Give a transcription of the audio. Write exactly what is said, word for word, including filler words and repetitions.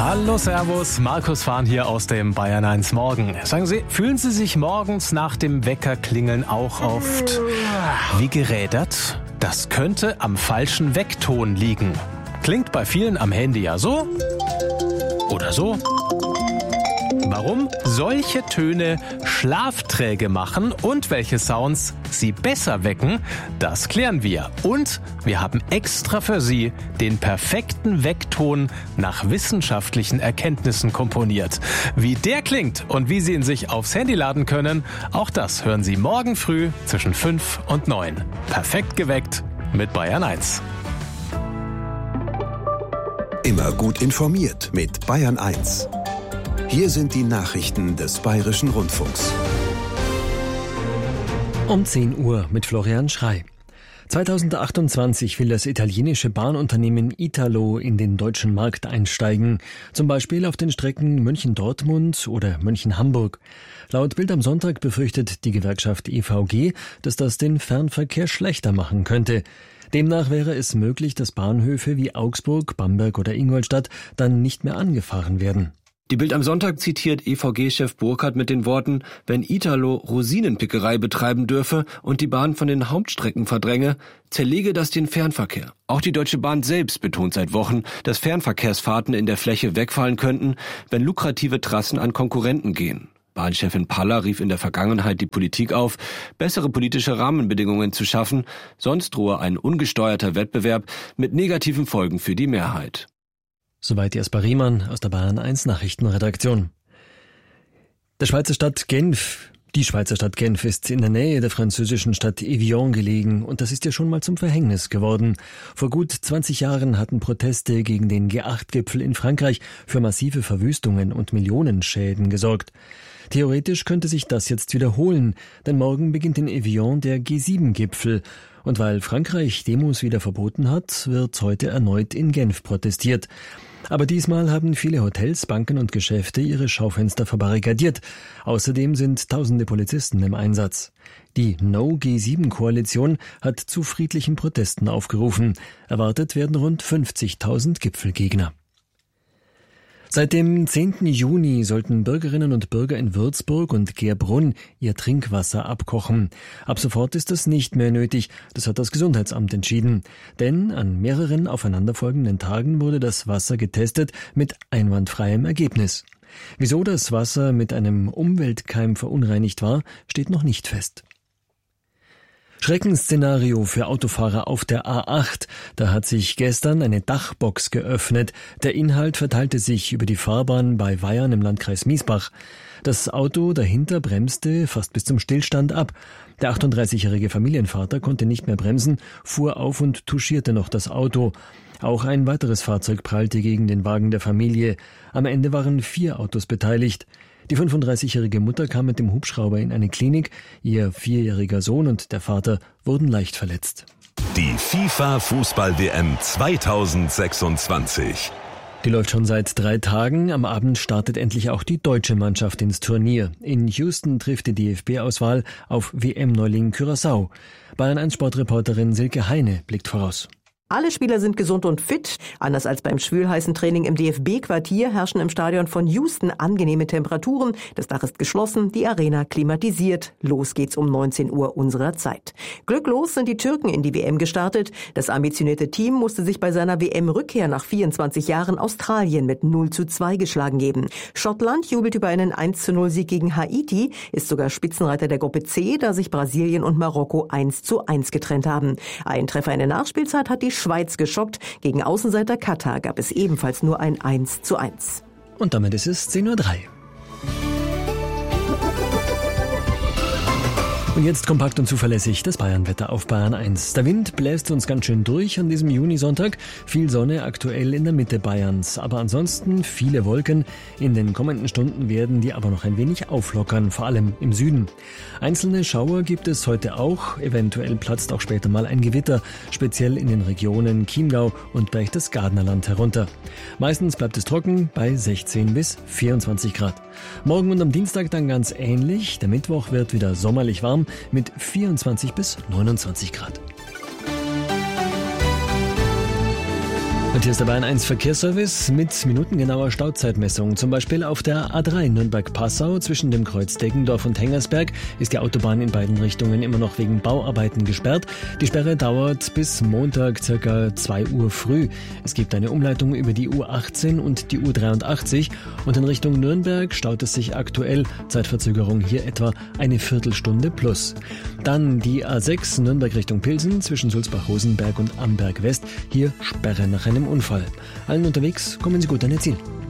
Hallo, Servus, Markus Fahn hier aus dem Bayern eins Morgen. Sagen Sie, fühlen Sie sich morgens nach dem Weckerklingeln auch oft wie gerädert? Das könnte am falschen Weckton liegen. Klingt bei vielen am Handy ja so oder so. Warum solche Töne schlafträge machen und welche Sounds sie besser wecken, das klären wir. Und wir haben extra für Sie den perfekten Weckton nach wissenschaftlichen Erkenntnissen komponiert. Wie der klingt und wie Sie ihn sich aufs Handy laden können, auch das hören Sie morgen früh zwischen fünf und neun. Perfekt geweckt mit Bayern eins. Immer gut informiert mit Bayern eins. Hier sind die Nachrichten des Bayerischen Rundfunks. Um zehn Uhr mit Florian Schrey. zweitausendachtundzwanzig will das italienische Bahnunternehmen Italo in den deutschen Markt einsteigen, zum Beispiel auf den Strecken München-Dortmund oder München-Hamburg. Laut Bild am Sonntag befürchtet die Gewerkschaft E V G, dass das den Fernverkehr schlechter machen könnte. Demnach wäre es möglich, dass Bahnhöfe wie Augsburg, Bamberg oder Ingolstadt dann nicht mehr angefahren werden. Die Bild am Sonntag zitiert E V G-Chef Burkhardt mit den Worten, wenn Italo Rosinenpickerei betreiben dürfe und die Bahn von den Hauptstrecken verdränge, zerlege das den Fernverkehr. Auch die Deutsche Bahn selbst betont seit Wochen, dass Fernverkehrsfahrten in der Fläche wegfallen könnten, wenn lukrative Trassen an Konkurrenten gehen. Bahnchefin Paller rief in der Vergangenheit die Politik auf, bessere politische Rahmenbedingungen zu schaffen, sonst drohe ein ungesteuerter Wettbewerb mit negativen Folgen für die Mehrheit. Soweit Jasper Riemann aus der Bayern eins Nachrichtenredaktion. Der Schweizer Stadt Genf, die Schweizer Stadt Genf ist in der Nähe der französischen Stadt Evian gelegen und das ist ja schon mal zum Verhängnis geworden. Vor gut zwanzig Jahren hatten Proteste gegen den G acht Gipfel in Frankreich für massive Verwüstungen und Millionenschäden gesorgt. Theoretisch könnte sich das jetzt wiederholen, denn morgen beginnt in Evian der G sieben Gipfel. Und weil Frankreich Demos wieder verboten hat, wird heute erneut in Genf protestiert. Aber diesmal haben viele Hotels, Banken und Geschäfte ihre Schaufenster verbarrikadiert. Außerdem sind tausende Polizisten im Einsatz. Die No G sieben Koalition hat zu friedlichen Protesten aufgerufen. Erwartet werden rund fünfzigtausend Gipfelgegner. Seit dem zehnten Juni sollten Bürgerinnen und Bürger in Würzburg und Gerbrunn ihr Trinkwasser abkochen. Ab sofort ist das nicht mehr nötig, das hat das Gesundheitsamt entschieden. Denn an mehreren aufeinanderfolgenden Tagen wurde das Wasser getestet mit einwandfreiem Ergebnis. Wieso das Wasser mit einem Umweltkeim verunreinigt war, steht noch nicht fest. Schreckensszenario für Autofahrer auf der A acht. Da hat sich gestern eine Dachbox geöffnet. Der Inhalt verteilte sich über die Fahrbahn bei Weyern im Landkreis Miesbach. Das Auto dahinter bremste fast bis zum Stillstand ab. Der achtunddreißigjährige Familienvater konnte nicht mehr bremsen, fuhr auf und touchierte noch das Auto. Auch ein weiteres Fahrzeug prallte gegen den Wagen der Familie. Am Ende waren vier Autos beteiligt. Die fünfunddreißigjährige Mutter kam mit dem Hubschrauber in eine Klinik. Ihr vierjähriger Sohn und der Vater wurden leicht verletzt. Die FIFA-Fußball-W M zweitausendsechsundzwanzig. Die läuft schon seit drei Tagen. Am Abend startet endlich auch die deutsche Mannschaft ins Turnier. In Houston trifft die D F B-Auswahl auf W M-Neuling Curaçao. Bayern eins Sportreporterin Silke Heine blickt voraus. Alle Spieler sind gesund und fit. Anders als beim schwülheißen Training im D F B-Quartier herrschen im Stadion von Houston angenehme Temperaturen. Das Dach ist geschlossen, die Arena klimatisiert. Los geht's um neunzehn Uhr unserer Zeit. Glücklos sind die Türken in die W M gestartet. Das ambitionierte Team musste sich bei seiner W M-Rückkehr nach vierundzwanzig Jahren Australien mit null zu zwei geschlagen geben. Schottland jubelt über einen eins zu null Sieg gegen Haiti, ist sogar Spitzenreiter der Gruppe C, da sich Brasilien und Marokko eins zu eins getrennt haben. Ein Treffer in der Nachspielzeit hat die Schweiz geschockt. Gegen Außenseiter Katar gab es ebenfalls nur ein eins zu eins. Und damit ist es zehn Uhr drei. Und jetzt kompakt und zuverlässig das Bayernwetter auf Bayern eins. Der Wind bläst uns ganz schön durch an diesem Junisonntag. Viel Sonne aktuell in der Mitte Bayerns. Aber ansonsten viele Wolken. In den kommenden Stunden werden die aber noch ein wenig auflockern, vor allem im Süden. Einzelne Schauer gibt es heute auch. Eventuell platzt auch später mal ein Gewitter, speziell in den Regionen Chiemgau und Berchtesgadener Land herunter. Meistens bleibt es trocken bei sechzehn bis vierundzwanzig Grad. Morgen und am Dienstag dann ganz ähnlich. Der Mittwoch wird wieder sommerlich warm mit vierundzwanzig bis neunundzwanzig Grad. Und hier ist der Bayern eins Verkehrsservice mit minutengenauer Stauzeitmessung. Zum Beispiel auf der A drei Nürnberg-Passau zwischen dem Kreuz Deggendorf und Hengersberg ist die Autobahn in beiden Richtungen immer noch wegen Bauarbeiten gesperrt. Die Sperre dauert bis Montag circa zwei Uhr früh. Es gibt eine Umleitung über die U achtzehn und die U dreiundachtzig und in Richtung Nürnberg staut es sich aktuell. Zeitverzögerung hier etwa eine Viertelstunde plus. Dann die A sechs Nürnberg Richtung Pilsen zwischen Sulzbach-Rosenberg und Amberg West. Hier Sperre nach einem Unfall. Allen unterwegs, kommen Sie gut an Ihr Ziel.